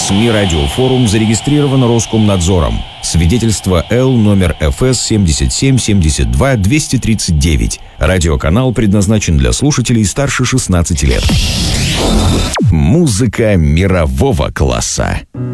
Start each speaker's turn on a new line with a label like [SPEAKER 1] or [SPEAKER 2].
[SPEAKER 1] СМИ «Радиофорум» зарегистрировано Роскомнадзором. Свидетельство Л номер ФС 77-72-239. Радиоканал предназначен для слушателей старше 16 лет. Музыка мирового класса.